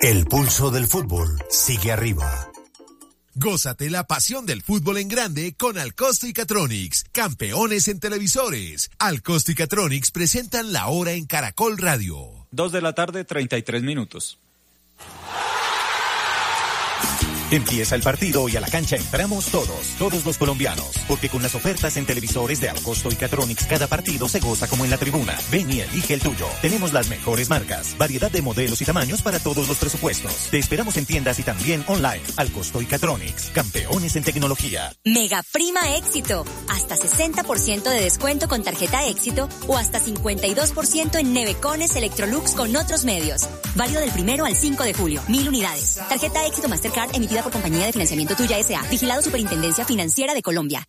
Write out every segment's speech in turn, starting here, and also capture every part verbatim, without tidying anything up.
El pulso del fútbol sigue arriba. Gózate la pasión del fútbol en grande con Alcosto y Catronics, campeones en televisores. Alcosto y Catronics presentan La Hora en Caracol Radio. Dos de la tarde, treinta y tres minutos. Empieza el partido y a la cancha entramos todos, todos los colombianos, porque con las ofertas en televisores de Alcosto y Catronics cada partido se goza como en la tribuna. Ven y elige el tuyo. Tenemos las mejores marcas, variedad de modelos y tamaños para todos los presupuestos. Te esperamos en tiendas y también online. Alcosto y Catronics, campeones en tecnología. Mega Prima Éxito, hasta sesenta por ciento de descuento con tarjeta Éxito o hasta cincuenta y dos por ciento en Nevecones Electrolux con otros medios. Válido del primero al cinco de julio, mil unidades. Tarjeta Éxito Mastercard emitida por Compañía de Financiamiento Tuya S A Vigilado Superintendencia Financiera de Colombia.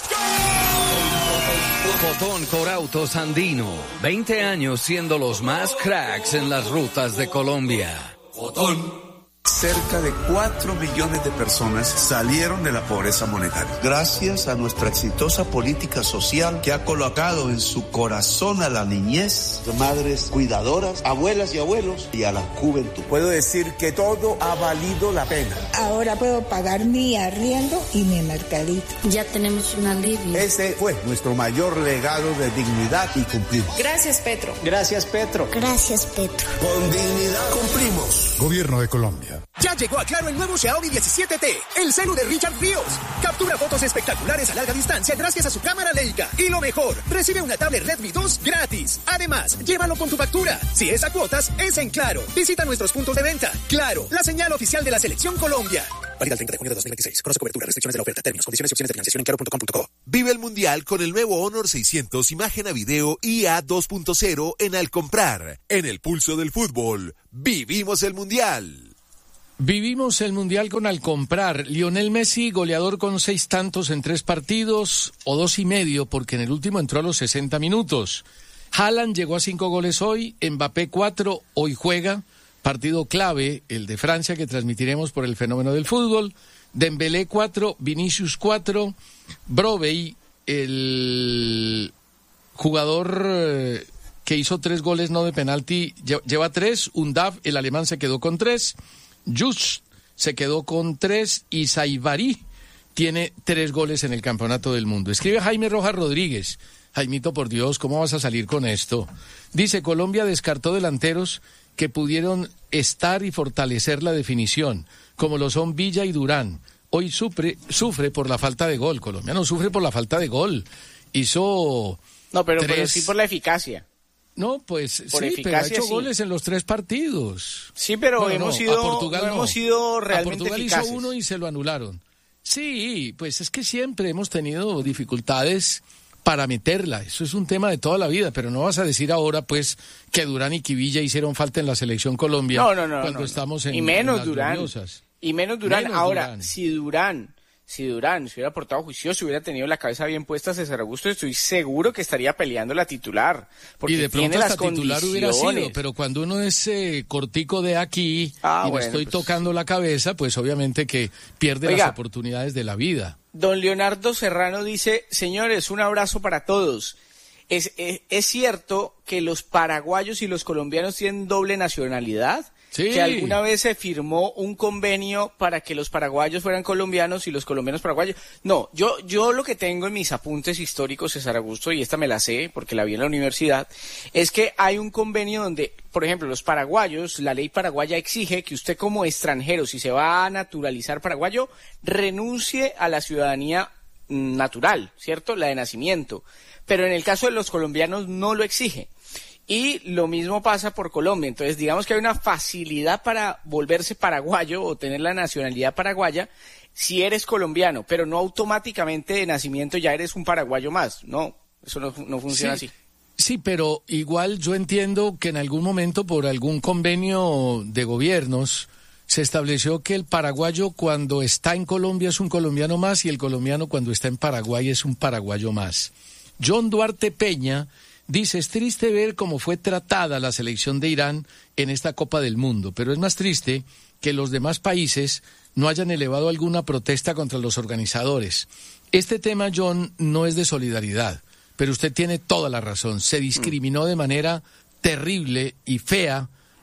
Fotón Corautos Andino, veinte años siendo los más cracks en las rutas de Colombia. Fotón. Cerca de cuatro millones de personas salieron de la pobreza monetaria. Gracias a nuestra exitosa política social que ha colocado en su corazón a la niñez, madres cuidadoras, abuelas y abuelos y a la juventud. Puedo decir que todo ha valido la pena. Ahora puedo pagar mi arriendo y mi mercadito. Ya tenemos un alivio. Ese fue nuestro mayor legado de dignidad y cumplimos. Gracias, Petro. Gracias, Petro. Gracias, Petro. Con dignidad cumplimos. Gobierno de Colombia. Ya llegó a Claro el nuevo Xiaomi diecisiete T, el celu de Richard Ríos. Captura fotos espectaculares a larga distancia gracias a su cámara Leica. Y lo mejor, recibe una tablet Redmi dos gratis. Además, llévalo con tu factura. Si es a cuotas, es en Claro. Visita nuestros puntos de venta. Claro, la señal oficial de la Selección Colombia. Válida el treinta de junio de dos mil veintiséis. Conoce cobertura, restricciones de la oferta, términos, condiciones y opciones de financiación en claro punto com punto co. Vive el Mundial con el nuevo Honor seiscientos imagen a video I A dos punto cero en Alcomprar. En el pulso del fútbol, vivimos el Mundial. Vivimos el Mundial con Alcomprar. Lionel Messi, goleador con seis tantos en tres partidos, o dos y medio, porque en el último entró a los sesenta minutos. Haaland llegó a cinco goles hoy, Mbappé cuatro, hoy juega, partido clave, el de Francia, que transmitiremos por el fenómeno del fútbol. Dembélé cuatro, Vinicius cuatro, Brobbey, el jugador eh, que hizo tres goles no de penalti, lleva tres, Undav, el alemán, se quedó con tres, Just se quedó con tres y Saibari tiene tres goles en el Campeonato del Mundo. Escribe Jaime Rojas Rodríguez. Jaimito, por Dios, ¿cómo vas a salir con esto? Dice, Colombia descartó delanteros que pudieron estar y fortalecer la definición, como lo son Villa y Durán. Hoy sufre, sufre por la falta de gol. Colombia no sufre por la falta de gol. Hizo No, pero, tres... pero sí por la eficacia. No, pues por sí, pero ha hecho sí. goles en los tres partidos. Sí, pero bueno, hemos, no, sido, a Portugal no no. hemos sido realmente a Portugal eficaces. hizo uno y se lo anularon. Sí, pues es que siempre hemos tenido dificultades para meterla. Eso es un tema de toda la vida, pero no vas a decir ahora, pues, que Durán y Quivilla hicieron falta en la Selección Colombia no, no, no, cuando no, estamos en, y menos en las Durán. gloriosas. Y menos Durán. Menos Ahora, Durán. si Durán, si Durán se hubiera portado juicioso, hubiera tenido la cabeza bien puesta a César Augusto, estoy seguro que estaría peleando la titular. Porque Y de pronto tiene hasta las titular hubiera condiciones. sido, pero cuando uno es eh, cortico de aquí Ah, y bueno, me estoy pues... tocando la cabeza, pues obviamente que pierde Oiga, las oportunidades de la vida. Don Leonardo Serrano dice, señores, un abrazo para todos. ¿Es, es, es cierto que los paraguayos y los colombianos tienen doble nacionalidad? Sí. Que alguna vez se firmó un convenio para que los paraguayos fueran colombianos y los colombianos paraguayos. No, yo yo lo que tengo en mis apuntes históricos, César Augusto, y esta me la sé porque la vi en la universidad, es que hay un convenio donde, por ejemplo, los paraguayos, la ley paraguaya exige que usted como extranjero, si se va a naturalizar paraguayo, renuncie a la ciudadanía natural, ¿cierto? La de nacimiento. Pero en el caso de los colombianos no lo exige. Y lo mismo pasa por Colombia. Entonces, digamos que hay una facilidad para volverse paraguayo o tener la nacionalidad paraguaya si eres colombiano, pero no automáticamente de nacimiento ya eres un paraguayo más. No, eso no, no funciona Sí. así. Sí, pero igual yo entiendo que en algún momento por algún convenio de gobiernos se estableció que el paraguayo cuando está en Colombia es un colombiano más y el colombiano cuando está en Paraguay es un paraguayo más. John Duarte Peña dice, es triste ver cómo fue tratada la selección de Irán en esta Copa del Mundo, pero es más triste que los demás países no hayan elevado alguna protesta contra los organizadores. Este tema, John, no es de solidaridad, pero usted tiene toda la razón. Se discriminó de manera terrible y fea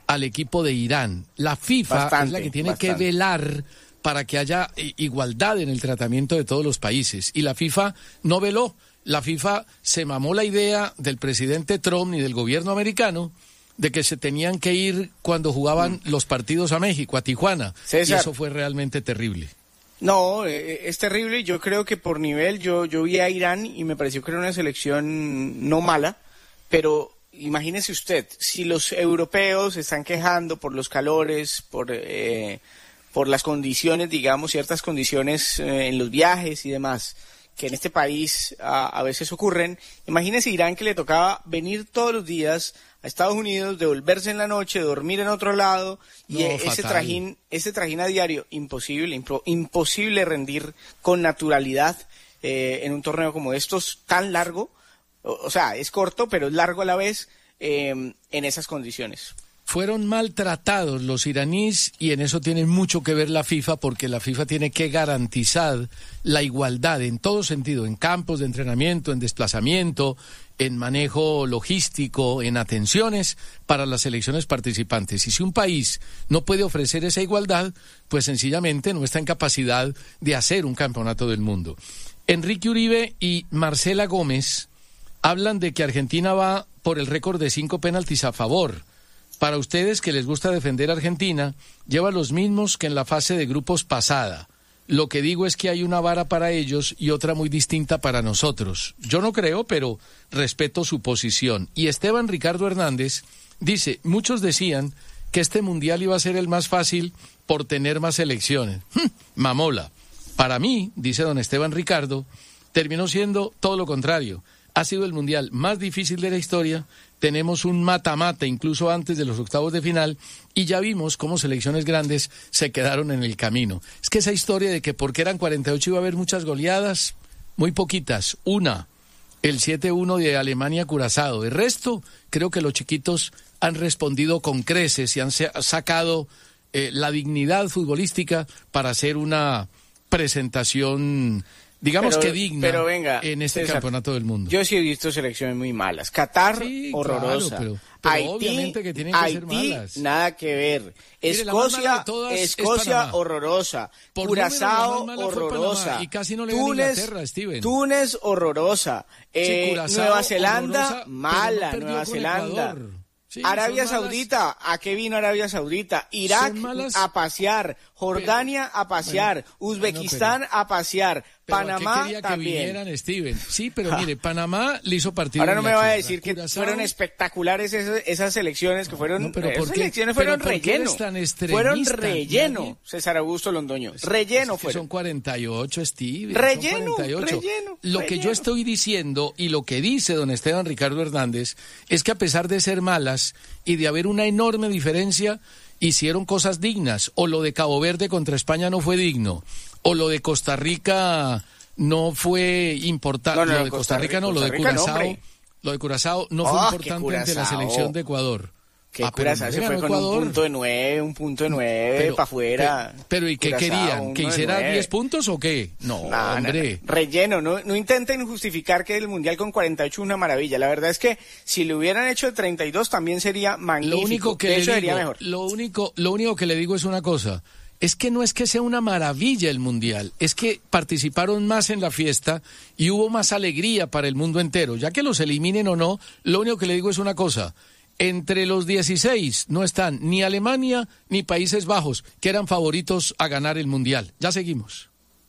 al equipo de Irán. La FIFA Bastante, es la que tiene bastante. que velar para que haya igualdad en el tratamiento de todos los países. Y la FIFA no veló. La FIFA se mamó la idea del presidente Trump y del gobierno americano de que se tenían que ir cuando jugaban mm. los partidos a México, a Tijuana. César. Y eso fue realmente terrible. No, eh, es terrible. Yo creo que por nivel, yo, yo vi a Irán y me pareció que era una selección no mala, pero imagínese usted, si los europeos se están quejando por los calores, por, eh, por las condiciones, digamos, ciertas condiciones eh, en los viajes y demás, que en este país a, a veces ocurren, imagínese Irán que le tocaba venir todos los días a Estados Unidos, devolverse en la noche, dormir en otro lado, y No, ese fatal. trajín, ese trajín a diario, imposible, impro, imposible rendir con naturalidad eh, en un torneo como estos tan largo, o, o sea, es corto, pero es largo a la vez, eh, en esas condiciones. Fueron maltratados los iraníes y en eso tiene mucho que ver la FIFA, porque la FIFA tiene que garantizar la igualdad en todo sentido, en campos de entrenamiento, en desplazamiento, en manejo logístico, en atenciones para las selecciones participantes. Y si un país no puede ofrecer esa igualdad, pues sencillamente no está en capacidad de hacer un campeonato del mundo. Enrique Uribe y Marcela Gómez hablan de que Argentina va por el récord de cinco penaltis a favor. Para ustedes que les gusta defender a Argentina, lleva los mismos que en la fase de grupos pasada. Lo que digo es que hay una vara para ellos y otra muy distinta para nosotros. Yo no creo, pero respeto su posición. Y Esteban Ricardo Hernández dice, muchos decían que este mundial iba a ser el más fácil por tener más selecciones. ¡Hm! Mamola. Para mí, dice don Esteban Ricardo, terminó siendo todo lo contrario. Ha sido el mundial más difícil de la historia. Tenemos un mata-mata incluso antes de los octavos de final y ya vimos cómo selecciones grandes se quedaron en el camino. Es que esa historia de que porque eran cuarenta y ocho iba a haber muchas goleadas, muy poquitas. Una, el siete uno de Alemania-Curazao. El resto, creo que los chiquitos han respondido con creces y han sacado eh, la dignidad futbolística para hacer una presentación, digamos pero, que digna, pero venga, en este César, campeonato del mundo. Yo sí he visto selecciones muy malas. Qatar, sí, horrorosa. Claro, pero, pero Haití, obviamente que tienen que Haití, ser malas. nada que ver. Mire, Escocia, Escocia, es horrorosa. Por Curazao, número, horrorosa. Y casi no le Túnez, gana Inglaterra, Steven. Túnez, horrorosa. Eh, Sí, Curazao, Nueva Zelanda, horrorosa, mala. pero no Nueva perdió con Zelanda. Ecuador. Sí, Arabia son malas. Saudita, ¿a qué vino Arabia Saudita? Irak malas, a pasear, Jordania pero, a pasear, bueno, Uzbekistán bueno, pero, a pasear, pero Panamá ¿a qué quería también. que vinieran, Steven? Sí, pero mire, Panamá le hizo partido. Ahora no me va a Inglaterra. decir que Curazao, fueron espectaculares esas, esas selecciones que fueron, no, pero esas ¿por qué? selecciones Pero fueron ¿por qué relleno, eres tan extremista? fueron relleno, Nadie- César Augusto Londoño, Es- relleno es que fueron. Son cuarenta y ocho, Steven. Relleno, son cuarenta y ocho. relleno, Lo que relleno. yo estoy diciendo y lo que dice don Esteban Ricardo Hernández es que a pesar de ser malas y de haber una enorme diferencia, hicieron cosas dignas. O lo de Cabo Verde contra España no fue digno. O lo de Costa Rica no fue importante. No, no, lo de Costa Rica no, lo de Costa Rica no, Curazao. hombre. Lo de Curazao no fue Ah, importante qué ante la Curazao. selección de Ecuador. Que Ah, pero Curazao no se le fue ganó con Ecuador. un punto de nueve, un punto de nueve Pero- para afuera. Pero, pero ¿y qué Curazao, querían? uno ¿Que de hiciera nueve. diez puntos o qué? No, No, hombre. no, no. Relleno, no, no intenten justificar que el Mundial con cuarenta y ocho es una maravilla. La verdad es que si lo hubieran hecho de treinta y dos también sería magnífico. Lo único que de le hecho, sería digo, mejor. lo único, lo único que le digo es una cosa. Es que no es que sea una maravilla el Mundial, es que participaron más en la fiesta y hubo más alegría para el mundo entero. Ya que los eliminen o no, lo único que le digo es una cosa. Entre los dieciséis no están ni Alemania ni Países Bajos, que eran favoritos a ganar el Mundial. Ya seguimos.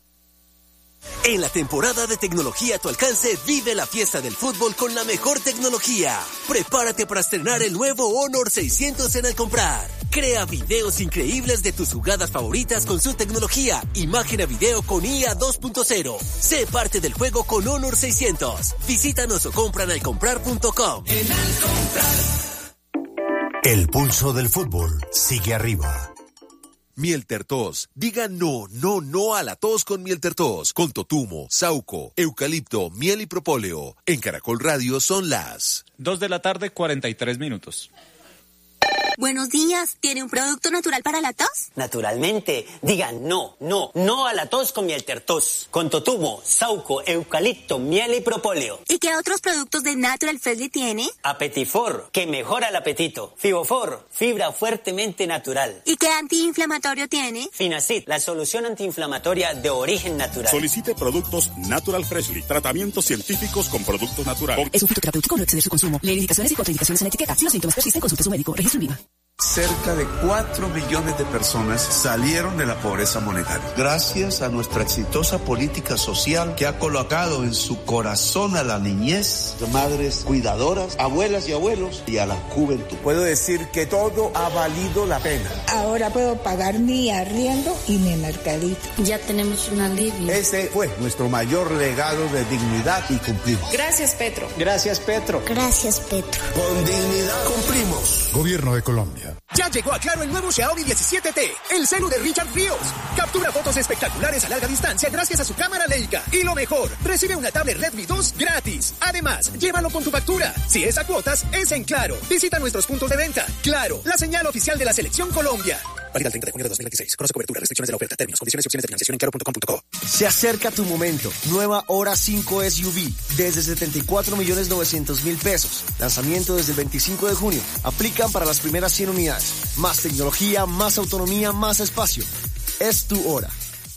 En la temporada de tecnología a tu alcance, vive la fiesta del fútbol con la mejor tecnología. Prepárate para estrenar el nuevo Honor seiscientos en Al Comprar. Crea videos increíbles de tus jugadas favoritas con su tecnología. Imagen a video con I A dos punto cero. Sé parte del juego con Honor seiscientos. Visítanos o compra en al comprar punto com. En Al Comprar. El pulso del fútbol sigue arriba. Mieltertos. Diga no, no, no a la tos con Mieltertos. Con totumo, sauco, eucalipto, miel y propóleo. En Caracol Radio son las Dos de la tarde, cuarenta y tres minutos. Buenos días, ¿tiene un producto natural para la tos? Naturalmente, digan no, no, no a la tos con Mieltertos, con totumo, sauco, eucalipto, miel y propóleo. ¿Y qué otros productos de Natural Freshly tiene? Apetifor, que mejora el apetito. Fibofor, fibra fuertemente natural. ¿Y qué antiinflamatorio tiene? Finacid, la solución antiinflamatoria de origen natural. Solicite productos Natural Freshly, tratamientos científicos con productos naturales. Es un fitoterapéutico, no exceder su consumo. Lee indicaciones y contraindicaciones en la etiqueta. Si los síntomas persisten, consulte a su médico. Registro en viva. Cerca de cuatro millones de personas salieron de la pobreza monetaria. Gracias a nuestra exitosa política social que ha colocado en su corazón a la niñez, madres cuidadoras, abuelas y abuelos y a la juventud. Puedo decir que todo ha valido la pena. Ahora puedo pagar mi arriendo y mi mercadito. Ya tenemos un alivio. Ese fue nuestro mayor legado de dignidad y cumplimos. Gracias, Petro. Gracias, Petro. Gracias, Petro. Con dignidad cumplimos. Gobierno de Colombia. Ya llegó a Claro el nuevo Xiaomi diecisiete T, el celu de Richard Ríos. Captura fotos espectaculares a larga distancia gracias a su cámara Leica. Y lo mejor, recibe una tablet Redmi dos gratis. Además, llévalo con tu factura. Si es a cuotas, es en Claro. Visita nuestros puntos de venta. Claro, la señal oficial de la Selección Colombia. Válida el treinta de junio de dos mil veintiséis. Conoce cobertura, restricciones de la oferta, términos, condiciones y opciones de financiación en claro punto com punto co. Se acerca tu momento. Nueva Hora cinco S U V. Desde setenta y cuatro millones novecientos mil pesos. Lanzamiento desde el veinticinco de junio. Aplican para las primeras cien unidades. Más tecnología, más autonomía, más espacio. Es tu hora.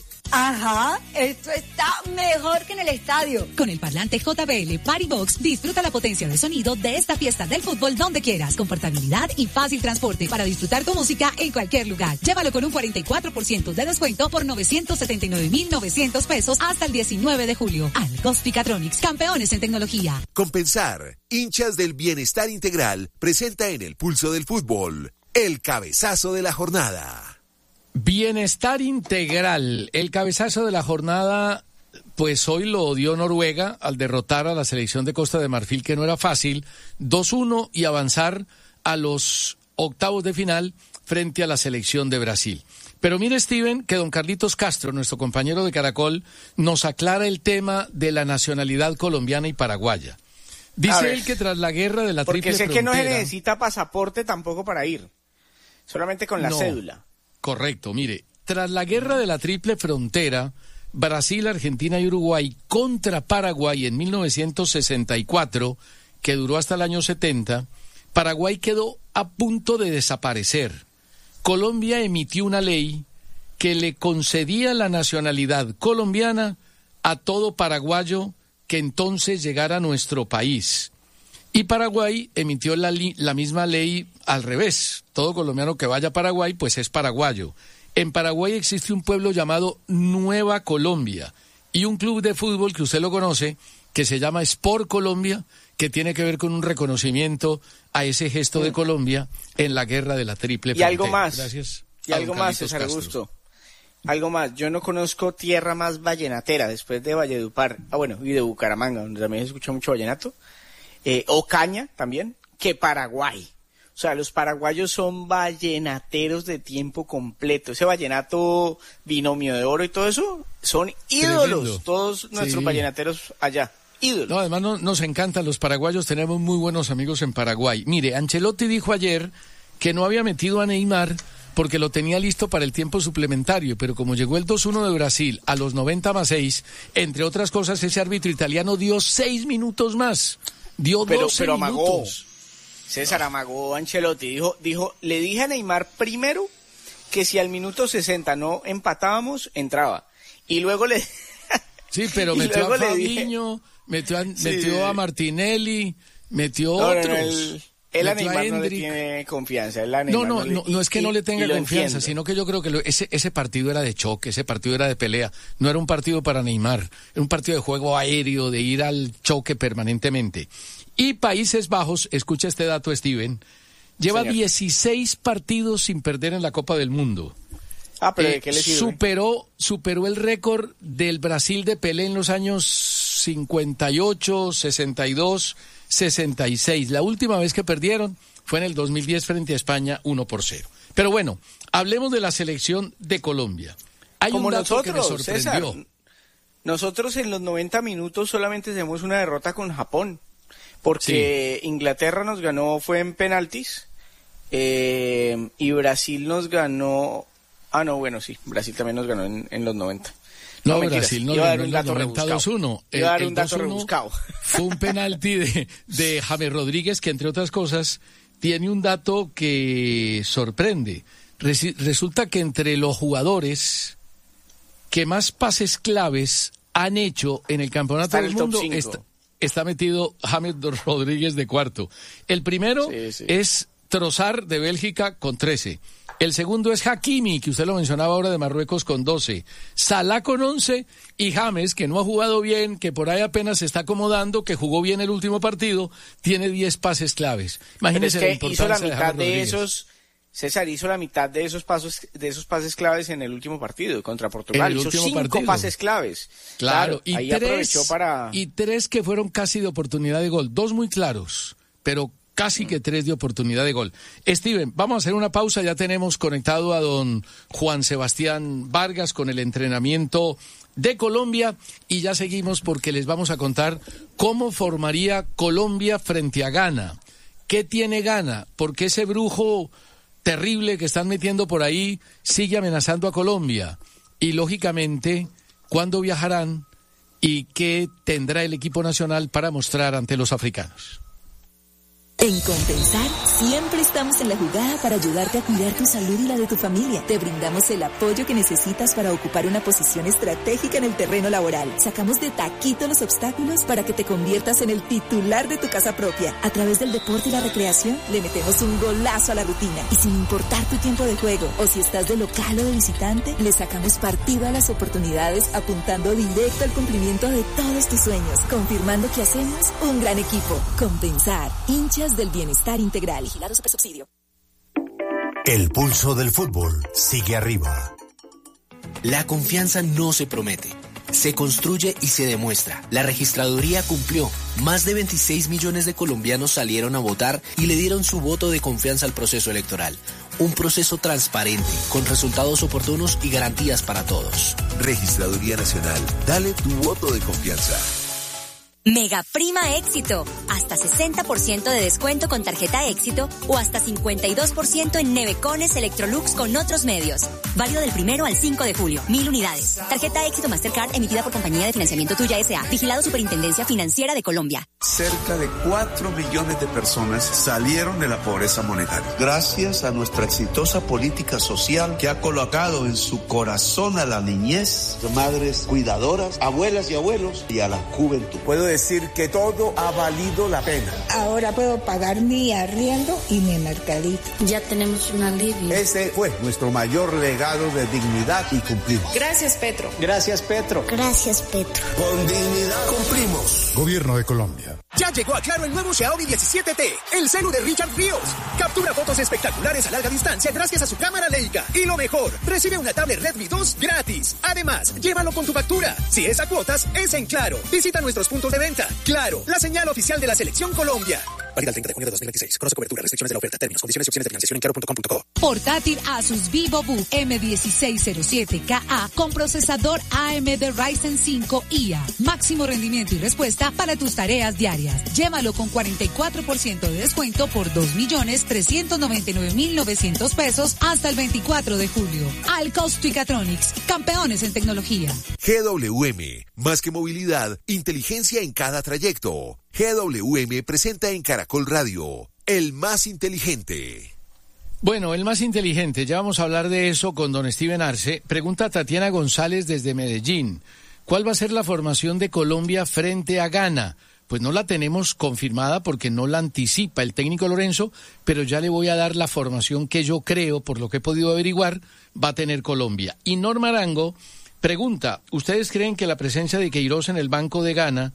Ajá, esto está mejor que en el estadio. Con el parlante J B L Party Box, disfruta la potencia de sonido de esta fiesta del fútbol donde quieras, con portabilidad y fácil transporte para disfrutar tu música en cualquier lugar. Llévalo con un cuarenta y cuatro por ciento de descuento por novecientos setenta y nueve mil novecientos pesos hasta el diecinueve de julio. Alcosticatronics, campeones en tecnología. Compensar, hinchas del bienestar integral, presenta en el pulso del fútbol el cabezazo de la jornada. Bienestar integral. El cabezazo de la jornada, pues hoy lo dio Noruega al derrotar a la selección de Costa de Marfil, que no era fácil, dos uno, y avanzar a los octavos de final frente a la selección de Brasil. Pero mire, Steven, que don Carlitos Castro, nuestro compañero de Caracol, nos aclara el tema de la nacionalidad colombiana y paraguaya. Dice él que tras la guerra de la triple frontera... Porque sé que no se necesita pasaporte tampoco para ir, solamente con la no. cédula. Correcto, mire, tras la guerra de la triple frontera, Brasil, Argentina y Uruguay contra Paraguay en mil novecientos sesenta y cuatro, que duró hasta el año setenta, Paraguay quedó a punto de desaparecer. Colombia emitió una ley que le concedía la nacionalidad colombiana a todo paraguayo que entonces llegara a nuestro país. Y Paraguay emitió la, li- la misma ley al revés. Todo colombiano que vaya a Paraguay, pues es paraguayo. En Paraguay existe un pueblo llamado Nueva Colombia y un club de fútbol que usted lo conoce, que se llama Sport Colombia, que tiene que ver con un reconocimiento a ese gesto de Colombia en la guerra de la triple frontera. Y algo más. Gracias. Y algo más, César Augusto. Algo más. Yo no conozco tierra más vallenatera después de Valledupar. Ah, bueno, y de Bucaramanga, donde también se escucha mucho vallenato. Eh, Ocaña también, que Paraguay. O sea, los paraguayos son vallenateros de tiempo completo. Ese vallenato binomio de oro y todo eso, son ídolos. Tremendo. Todos nuestros sí. vallenateros allá. Ídolos. No, además no, nos encantan los paraguayos, tenemos muy buenos amigos en Paraguay. Mire, Ancelotti dijo ayer que no había metido a Neymar porque lo tenía listo para el tiempo suplementario, pero como llegó el dos uno de Brasil a los noventa más seis, entre otras cosas, ese árbitro italiano dio seis minutos más. Dio pero, doce pero amagó. minutos. César amagó Ancelotti, dijo, dijo, le dije a Neymar primero que si al minuto sesenta no empatábamos, entraba. Y luego le... Sí, pero metió a Fabinho, metió, a, sí, metió sí. a Martinelli, metió no, otros. No, no, él, él a Neymar a no le tiene confianza. Él a no, no, no, le, no, no es que y, no le tenga confianza, entiendo. Sino que yo creo que lo, ese, ese partido era de choque, ese partido era de pelea. No era un partido para Neymar, era un partido de juego aéreo, de ir al choque permanentemente. Y Países Bajos, escucha este dato, Steven, lleva Señor. dieciséis partidos sin perder en la Copa del Mundo. Ah, pero eh, ¿de qué le sirve? Superó, superó el récord del Brasil de Pelé en los años cincuenta y ocho, sesenta y dos, sesenta y seis. La última vez que perdieron fue en el dos mil diez frente a España, uno por cero. Pero bueno, hablemos de la selección de Colombia. Hay Como un dato nosotros, que me sorprendió. César, nosotros en los noventa minutos solamente tenemos una derrota con Japón. Porque sí. Inglaterra nos ganó, fue en penaltis, Eh, y Brasil nos ganó... Ah, no, bueno, sí, Brasil también nos ganó en, en los noventa. No, No, mentiras, Brasil no iba a dar ganó un en dato los noventa dos uno. rebuscado. Iba a dar un dato rebuscado. Fue un penalti de, de James Rodríguez que, entre otras cosas, tiene un dato que sorprende. Resi- resulta que entre los jugadores que más pases claves han hecho en el Campeonato Está en del el top Mundo cinco. está, está metido James Rodríguez de cuarto. El primero Sí, sí. es Trossard de Bélgica con trece. El segundo es Hakimi, que usted lo mencionaba ahora, de Marruecos, con doce. Salah con once y James, que no ha jugado bien, que por ahí apenas se está acomodando, que jugó bien el último partido, tiene diez pases claves. Imagínese Pero es que la hizo la importancia de mitad James de Rodríguez. esos... César hizo la mitad de esos pasos, de esos pases claves en el último partido contra Portugal. En el hizo último cinco partido. pases claves. Claro, y ahí tres, aprovechó para... y tres que fueron casi de oportunidad de gol. Dos muy claros, pero casi que tres de oportunidad de gol. Steven, vamos a hacer una pausa. Ya tenemos conectado a don Juan Sebastián Vargas con el entrenamiento de Colombia y ya seguimos porque les vamos a contar cómo formaría Colombia frente a Ghana. ¿Qué tiene Ghana? Porque ese brujo terrible que están metiendo por ahí sigue amenazando a Colombia. Y lógicamente, ¿cuándo viajarán y qué tendrá el equipo nacional para mostrar ante los africanos? En Compensar, siempre estamos en la jugada para ayudarte a cuidar tu salud y la de tu familia. Te brindamos el apoyo que necesitas para ocupar una posición estratégica en el terreno laboral. Sacamos de taquito los obstáculos para que te conviertas en el titular de tu casa propia. A través del deporte y la recreación, le metemos un golazo a la rutina. Y sin importar tu tiempo de juego, o si estás de local o de visitante, le sacamos partido a las oportunidades apuntando directo al cumplimiento de todos tus sueños. Confirmando que hacemos un gran equipo. Compensar, hinchas del bienestar integral. Vigilado Supersubsidio. El pulso del fútbol sigue arriba. La confianza no se promete, se construye y se demuestra. La registraduría cumplió. Más de veintiséis millones de colombianos salieron a votar y le dieron su voto de confianza al proceso electoral. Un proceso transparente, con resultados oportunos y garantías para todos. Registraduría Nacional, dale tu voto de confianza. Mega Prima Éxito. Hasta sesenta por ciento de descuento con tarjeta Éxito o hasta cincuenta y dos por ciento en nevecones Electrolux con otros medios. Válido del primero al cinco de julio. Mil unidades. Tarjeta Éxito Mastercard emitida por Compañía de Financiamiento Tuya S A. Vigilado Superintendencia Financiera de Colombia. Cerca de cuatro millones de personas salieron de la pobreza monetaria. Gracias a nuestra exitosa política social que ha colocado en su corazón a la niñez, madres cuidadoras, abuelas y abuelos y a la juventud. Puedo decir que todo ha valido la pena. Ahora puedo pagar mi arriendo y mi mercadito. Ya tenemos un alivio. Ese fue nuestro mayor legado de dignidad y cumplimos. Gracias, Petro. Gracias, Petro. Gracias, Petro. Con dignidad cumplimos. Gobierno de Colombia. Ya llegó a Claro el nuevo Xiaomi diecisiete T, el celu de Richard Ríos. Captura fotos espectaculares a larga distancia gracias a su cámara Leica. Y lo mejor, recibe una tablet Redmi dos gratis. Además, llévalo con tu factura. Si es a cuotas, es en Claro. Visita nuestros puntos de venta. Claro, la señal oficial de la Selección Colombia. Válida el treinta de junio de dos mil veintiséis. Conoce cobertura, restricciones de la oferta, términos, condiciones y opciones de financiación en claro punto com punto co. Portátil Asus VivoBook M dieciséis cero siete K A con procesador A M D Ryzen cinco I A. Máximo rendimiento y respuesta para tus tareas diarias. Llévalo con cuarenta y cuatro por ciento de descuento por dos millones trescientos noventa y nueve mil novecientos pesos hasta el veinticuatro de julio. Al Costo y Catronics, campeones en tecnología. G W M, más que movilidad, inteligencia en cada trayecto. G W M presenta en Caracol Radio, el más inteligente. Bueno, el más inteligente, ya vamos a hablar de eso con don Steven Arce. Pregunta Tatiana González desde Medellín. ¿Cuál va a ser la formación de Colombia frente a Ghana? Pues no la tenemos confirmada porque no la anticipa el técnico Lorenzo, pero ya le voy a dar la formación que yo creo, por lo que he podido averiguar, va a tener Colombia. Y Norma Arango pregunta, ¿ustedes creen que la presencia de Queiroz en el banco de Ghana,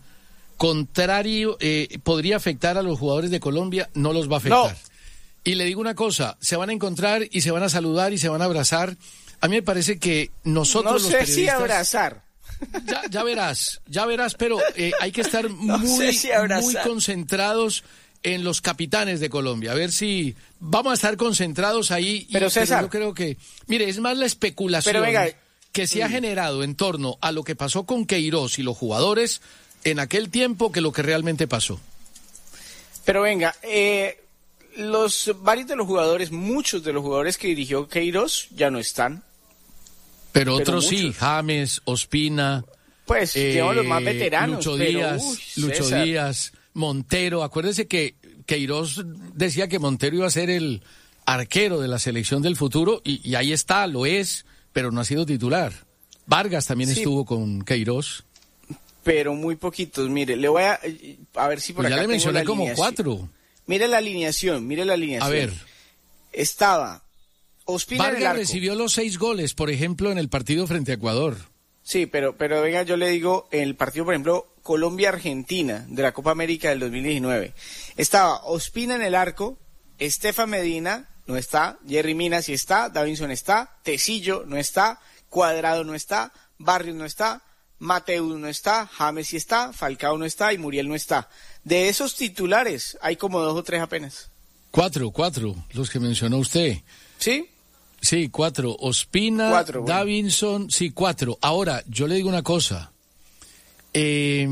contrario, eh, podría afectar a los jugadores de Colombia? No los va a afectar. No. Y le digo una cosa, se van a encontrar y se van a saludar y se van a abrazar. A mí me parece que nosotros no los sé periodistas... si abrazar. Ya, ya verás, ya verás, pero eh, hay que estar no muy, si muy concentrados en los capitanes de Colombia. A ver si vamos a estar concentrados ahí. Pero y, César... Pero yo creo que... Mire, es más la especulación pero venga, que se ha generado en torno a lo que pasó con Queiroz y los jugadores en aquel tiempo que lo que realmente pasó. Pero venga, eh, los varios de los jugadores, muchos de los jugadores que dirigió Queiroz ya no están. Pero, pero otros muchos. Sí, James, Ospina. Pues, eh, digamos los más veteranos. Lucho pero, Díaz, uy, Lucho César. Díaz, Montero. Acuérdese que Queiroz decía que Montero iba a ser el arquero de la selección del futuro y, y ahí está, lo es, pero no ha sido titular. Vargas también sí. estuvo con Queiroz. Pero muy poquitos, mire, le voy a a ver si por pues acá ya le tengo mencioné la como alineación. cuatro. Mire la alineación, mire la alineación. A ver. Estaba Ospina Vargas en el arco. recibió los seis goles, por ejemplo, en el partido frente a Ecuador. Sí, pero, pero venga, yo le digo, en el partido, por ejemplo, Colombia-Argentina de la Copa América del dos mil diecinueve. Estaba Ospina en el arco, Estefan Medina no está, Jerry Mina sí está, Davinson está, Tecillo no está, Cuadrado no está, Barrios no está, Mateus no está, James sí está, Falcao no está y Muriel no está. De esos titulares hay como dos o tres apenas. Cuatro, cuatro, los que mencionó usted. ¿Sí? Sí, cuatro. Ospina, cuatro, bueno. Davinson, sí, cuatro. Ahora, yo le digo una cosa. Eh,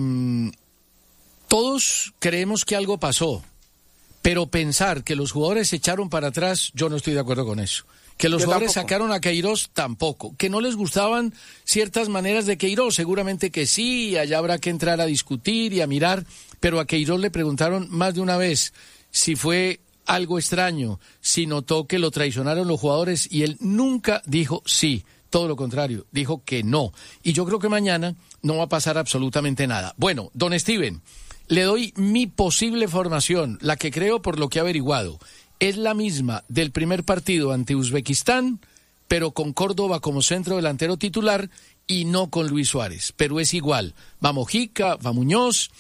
todos creemos que algo pasó, pero pensar que los jugadores se echaron para atrás, yo no estoy de acuerdo con eso. Que los yo jugadores tampoco. sacaron a Queiroz, tampoco. Que no les gustaban ciertas maneras de Queiroz, seguramente que sí, allá habrá que entrar a discutir y a mirar, pero a Queiroz le preguntaron más de una vez si fue algo extraño, si notó que lo traicionaron los jugadores y él nunca dijo sí, todo lo contrario, dijo que no. Y yo creo que mañana no va a pasar absolutamente nada. Bueno, don Steven, le doy mi posible formación, la que creo por lo que he averiguado. Es la misma del primer partido ante Uzbekistán, pero con Córdoba como centro delantero titular y no con Luis Suárez. Pero es igual, va Mojica, va Muñoz,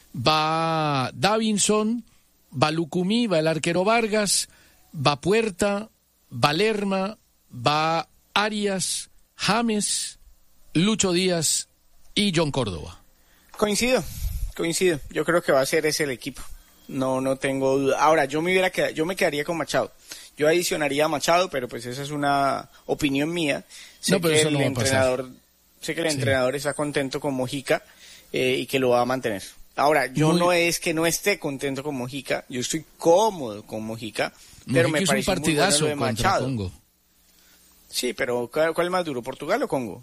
va Davinson, va Lucumí, va el arquero Vargas, va Puerta, va Lerma, va Arias, James, Lucho Díaz y John Córdoba. Coincido, coincido. Yo creo que va a ser ese el equipo. No, no tengo duda. Ahora, yo me hubiera quedado, yo me quedaría con Machado. Yo adicionaría a Machado, pero pues esa es una opinión mía. Sé no, pero que eso el no va a entrenador, pasar. sé que el Sí. entrenador está contento con Mojica eh, y que lo va a mantener. Ahora, yo Muy... no es que no esté contento con Mojica, yo estoy cómodo con Mojica, pero Mojica me es parece un partidazo muy bueno lo de contra Machado. Congo. Sí, pero ¿cuál, ¿cuál es más duro, Portugal o Congo?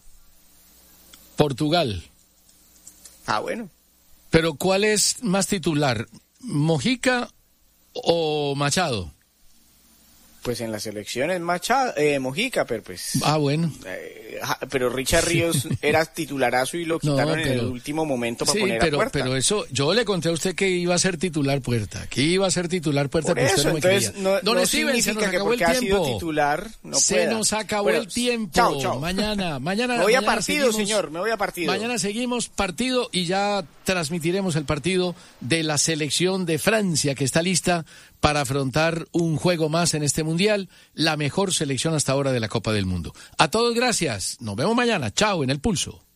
Portugal. Ah, bueno. Pero ¿cuál es más titular? ¿Mojica o Machado? Pues en las elecciones Machado, eh, Mojica, pero pues... Ah, bueno. Eh, pero Richard Ríos era titularazo y lo quitaron no, pero, en el último momento para sí, poner pero, a Puerta. pero eso, yo le conté a usted que iba a ser titular Puerta, que iba a ser titular Puerta, Por que eso, usted no me entonces, quería. no, Don no Steven, se nos significa que acabó el porque ha sido tiempo. titular no se pueda. nos acabó Bueno, el tiempo. chao, chao. Mañana, mañana. Me voy a mañana partido, seguimos, señor, me voy a partido. Mañana seguimos partido y ya transmitiremos el partido de la selección de Francia que está lista para afrontar un juego más en este Mundial, la mejor selección hasta ahora de la Copa del Mundo. A todos gracias, nos vemos mañana, chao en El Pulso.